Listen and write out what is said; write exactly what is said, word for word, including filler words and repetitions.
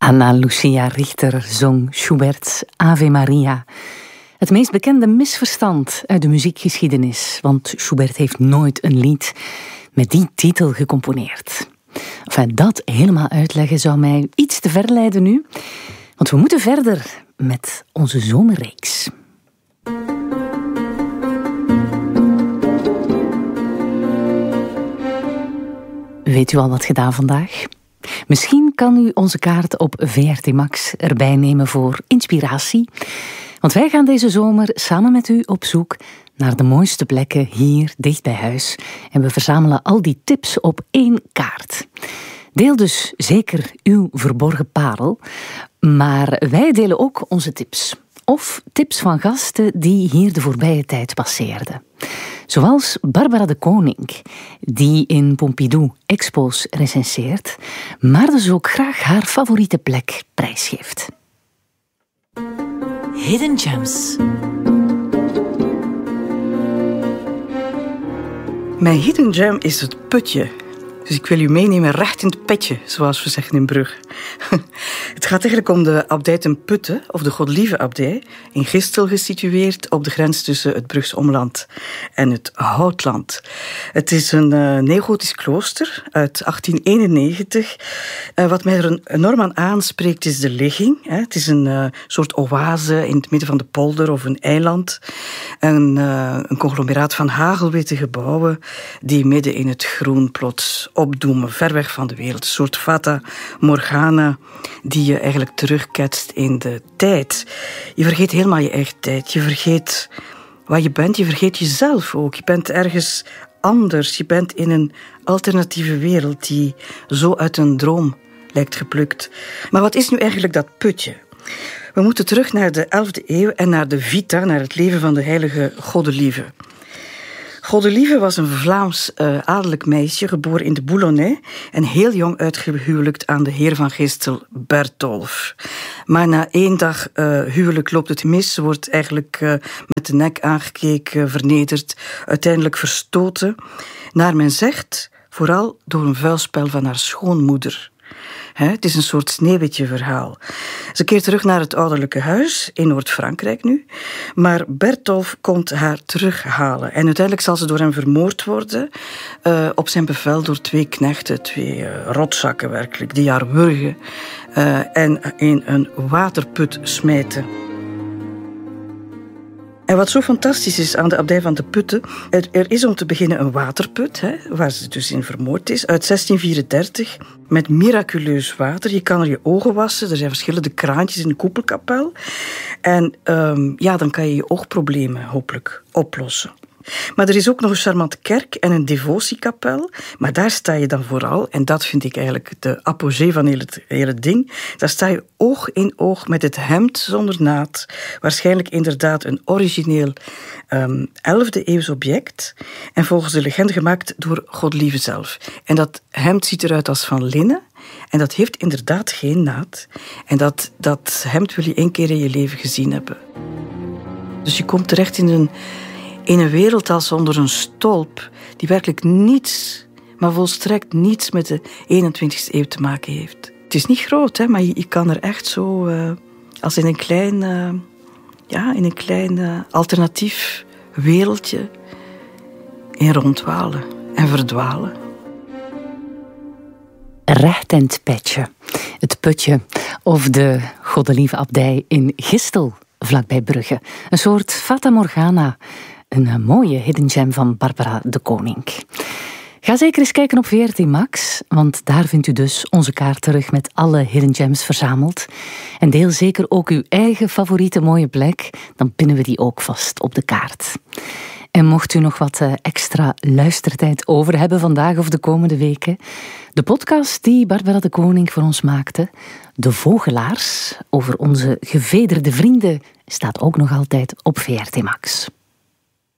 Anna Lucia Richter zong Schubert's Ave Maria. Het meest bekende misverstand uit de muziekgeschiedenis, want Schubert heeft nooit een lied met die titel gecomponeerd. Enfin, dat helemaal uitleggen zou mij iets te ver leiden nu, want we moeten verder met onze zomerreeks. Weet u al wat gedaan vandaag? Misschien kan u onze kaart op V R T Max erbij nemen voor inspiratie. Want wij gaan deze zomer samen met u op zoek naar de mooiste plekken hier dicht bij huis. En we verzamelen al die tips op één kaart. Deel dus zeker uw verborgen parel. Maar wij delen ook onze tips. Of tips van gasten die hier de voorbije tijd passeerden. Zoals Barbara de Koning, die in Pompidou expo's recenseert, maar dus ook graag haar favoriete plek prijsgeeft. Hidden Gems. Mijn hidden gem is het putje. Dus ik wil u meenemen recht in het petje, zoals we zeggen in Brugge. Het gaat eigenlijk om de abdij ten Putte, of de Godelieve abdij, in Gistel gesitueerd op de grens tussen het Brugs Omland en het Houtland. Het is een uh, neogotisch klooster uit achttien eenennegentig. Uh, wat mij er enorm aan aanspreekt is de ligging. Hè. Het is een uh, soort oase in het midden van de polder of een eiland. Een, uh, een conglomeraat van hagelwitte gebouwen die midden in het groen plots opdoemen, ver weg van de wereld. Een soort fata morgana die je eigenlijk terugketst in de tijd. Je vergeet helemaal je eigen tijd. Je vergeet wat je bent. Je vergeet jezelf ook. Je bent ergens anders. Je bent in een alternatieve wereld die zo uit een droom lijkt geplukt. Maar wat is nu eigenlijk dat putje? We moeten terug naar de elfde eeuw en naar de vita, naar het leven van de heilige Godelieve. Godelieve was een Vlaams uh, adellijk meisje, geboren in de Boulonnais en heel jong uitgehuwelijkt aan de heer van Gistel, Bertolf. Maar na één dag uh, huwelijk loopt het mis. Ze wordt eigenlijk uh, met de nek aangekeken, vernederd, uiteindelijk verstoten. Naar men zegt, vooral door een vuilspel van haar schoonmoeder. He, het is een soort Sneeuwwitje-verhaal. Ze keert terug naar het ouderlijke huis, in Noord-Frankrijk nu. Maar Bertolf komt haar terughalen. En uiteindelijk zal ze door hem vermoord worden. Uh, op zijn bevel door twee knechten, twee uh, rotzakken werkelijk, die haar wurgen uh, en in een waterput smijten. En wat zo fantastisch is aan de abdij van de Putte, er, er is om te beginnen een waterput, hè, waar ze dus in vermoord is, uit zestien vierendertig, met miraculeus water. Je kan er je ogen wassen, er zijn verschillende kraantjes in de koepelkapel. En um, ja, dan kan je je oogproblemen hopelijk oplossen. Maar er is ook nog een charmante kerk en een devotiekapel. Maar daar sta je dan vooral, en dat vind ik eigenlijk de apogee van heel het hele ding, daar sta je oog in oog met het hemd zonder naad. Waarschijnlijk inderdaad een origineel um, elfde eeuws object. En volgens de legende gemaakt door Godelieve zelf. En dat hemd ziet eruit als van linnen. En dat heeft inderdaad geen naad. En dat, dat hemd wil je één keer in je leven gezien hebben. Dus je komt terecht in een In een wereld als onder een stolp, die werkelijk niets, maar volstrekt niets met de eenentwintigste eeuw te maken heeft. Het is niet groot, hè, maar je, je kan er echt zo, uh, als in een klein, uh, ja, in een klein uh, alternatief wereldje, in rondwalen en verdwalen. Recht in het petje, het putje of de Godelieve abdij in Gistel, vlakbij Brugge. Een soort fata morgana. Een mooie hidden gem van Barbara de Koning. Ga zeker eens kijken op V R T Max, want daar vindt u dus onze kaart terug met alle hidden gems verzameld. En deel zeker ook uw eigen favoriete mooie plek, dan pinnen we die ook vast op de kaart. En mocht u nog wat extra luistertijd over hebben vandaag of de komende weken, de podcast die Barbara de Koning voor ons maakte, De Vogelaars, over onze gevederde vrienden, staat ook nog altijd op V R T Max.